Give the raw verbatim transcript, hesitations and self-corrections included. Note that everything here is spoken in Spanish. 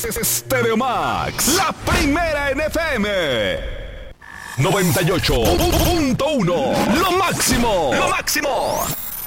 Stereo Max, la primera en F M. noventa y ocho punto uno, lo máximo, lo máximo.